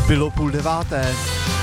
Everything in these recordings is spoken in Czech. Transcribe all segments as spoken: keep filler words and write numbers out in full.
Bylo půl deváté.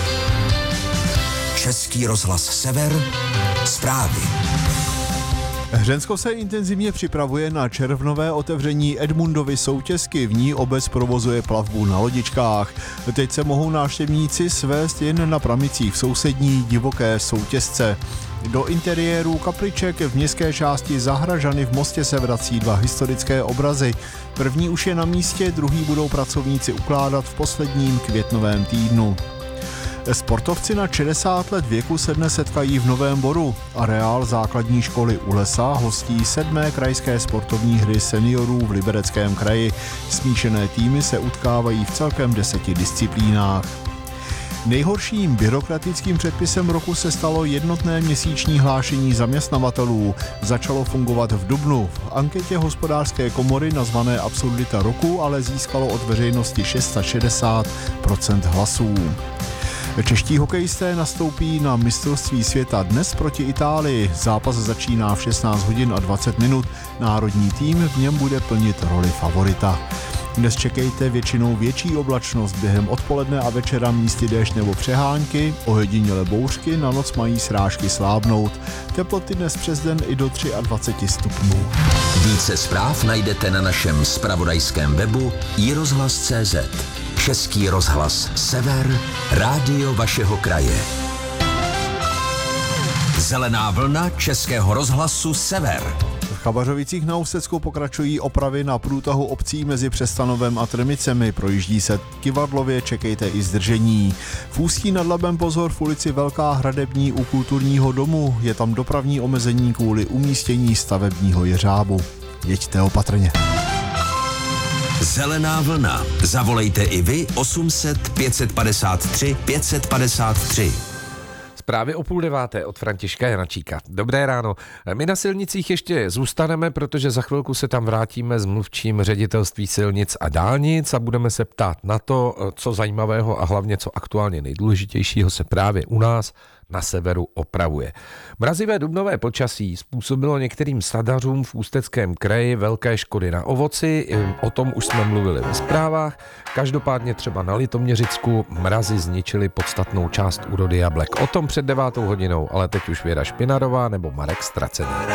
Český rozhlas Sever, zprávy. Hřensko se intenzivně připravuje na červnové otevření Edmundovy soutězky, v ní obec provozuje plavbu na lodičkách. Teď se mohou návštěvníci svést jen na pramicích v sousední divoké soutězce. Do interiéru kapliček v městské části Zahražany v Mostě se vrací dva historické obrazy. První už je na místě, druhý budou pracovníci ukládat v posledním květnovém týdnu. Sportovci na šedesát let věku se dnes setkají v Novém Boru. Areál základní školy U Lesa hostí sedmé krajské sportovní hry seniorů v Libereckém kraji. Smíšené týmy se utkávají v celkem deseti disciplínách. Nejhorším byrokratickým předpisem roku se stalo jednotné měsíční hlášení zaměstnavatelů. Začalo fungovat v dubnu. V anketě hospodářské komory nazvané Absurdita roku ale získalo od veřejnosti šest set šedesát procent hlasů. Čeští hokejisté nastoupí na mistrovství světa dnes proti Itálii. Zápas začíná v šestnáct hodin a dvacet minut. Národní tým v něm bude plnit roli favorita. Dnes čekejte většinou větší oblačnost, během odpoledne a večera místy déšť nebo přehánky, ojedinělé bouřky, na noc mají srážky slábnout. Teploty dnes přes den i do dvacet tři stupňů. Více zpráv najdete na našem zpravodajském webu i rozhlas tečka cé zet. Český rozhlas Sever, rádio vašeho kraje. Zelená vlna Českého rozhlasu Sever. V Chabařovicích na Ústecku pokračují opravy na průtahu obcí mezi Přestanovem a Trmicemi. Projíždí se Kivadlově, čekejte i zdržení. V Ústí nad Labem pozor v ulici Velká Hradební u Kulturního domu. Je tam dopravní omezení kvůli umístění stavebního jeřábu. Jeďte opatrně. Zelená vlna. Zavolejte i vy osm set pět padesát tři pět padesát tři. Zprávy o půl deváté od Františka Janačíka. Dobré ráno. My na silnicích ještě zůstaneme, protože za chvilku se tam vrátíme s mluvčím ředitelství silnic a dálnic a budeme se ptát na to, co zajímavého a hlavně co aktuálně nejdůležitějšího se právě u nás na severu opravuje. Mrazivé dubnové počasí způsobilo některým sadařům v Ústeckém kraji velké škody na ovoci, o tom už jsme mluvili ve zprávách. Každopádně třeba na Litoměřicku mrazy zničily podstatnou část úrody jablek. O tom před devátou hodinou, ale teď už Věra Špinarová nebo Marek Stracený.